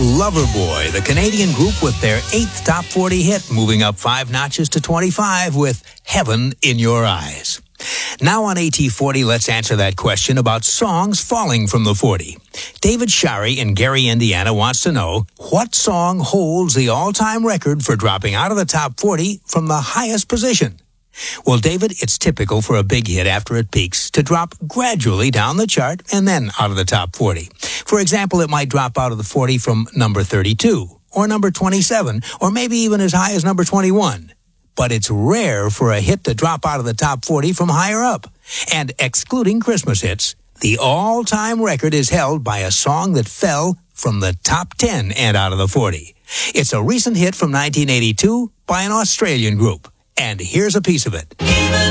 Loverboy, the Canadian group with their 8th top 40 hit, moving up 5 notches to 25 with Heaven in Your Eyes. Now on AT40, let's answer that question about songs falling from the 40. David Shari in Gary, Indiana wants to know what song holds the all-time record for dropping out of the top 40 from the highest position. Well, David, it's typical for a big hit after it peaks to drop gradually down the chart and then out of the top 40. For example, it might drop out of the 40 from number 32 or number 27 or maybe even as high as number 21. But it's rare for a hit to drop out of the top 40 from higher up. And excluding Christmas hits, the all-time record is held by a song that fell from the top 10 and out of the 40. It's a recent hit from 1982 by an Australian group. And here's a piece of it.